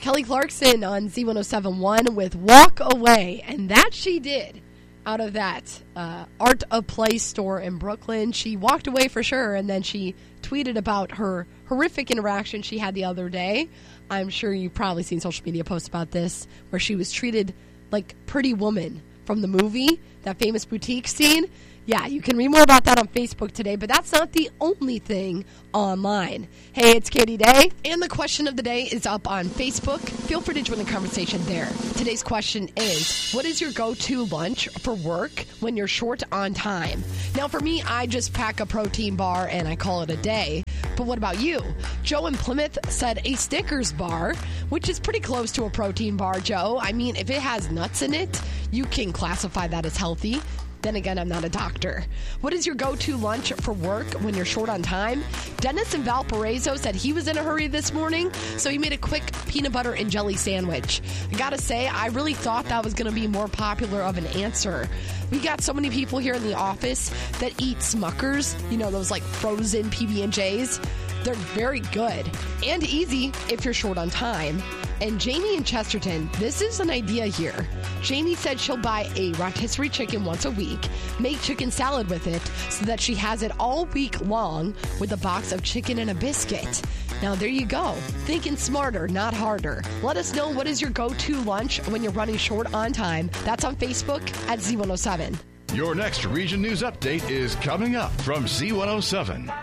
Kelly Clarkson on Z107.1 with Walk Away, and that she did out of that Art of Play store in Brooklyn. She walked away for sure, and then she tweeted about her horrific interaction she had the other day. I'm sure you've probably seen social media posts about this, where she was treated like Pretty Woman from the movie, that famous boutique scene. Yeah, you can read more about that on Facebook today, but that's not the only thing online. Hey, it's Katie Day, and the question of the day is up on Facebook. Feel free to join the conversation there. Today's question is, what is your go-to lunch for work when you're short on time? Now, for me, I just pack a protein bar and I call it a day. But what about you? Joe in Plymouth said a Snickers bar, which is pretty close to a protein bar, Joe. I mean, if it has nuts in it, you can classify that as healthy. Then again, I'm not a doctor. What is your go-to lunch for work when you're short on time? Dennis in Valparaiso said he was in a hurry this morning, so he made a quick peanut butter and jelly sandwich. I gotta say, I really thought that was going to be more popular of an answer. We got so many people here in the office that eat Smuckers, you know, those like frozen PB&Js. They're very good and easy if you're short on time. And Jamie in Chesterton, this is an idea here. Jamie said she'll buy a rotisserie chicken once a week, make chicken salad with it, so that she has it all week long with a box of chicken and a biscuit. Now, there you go. Thinking smarter, not harder. Let us know what is your go-to lunch when you're running short on time. That's on Facebook at Z107. Your next Region News Update is coming up from Z107.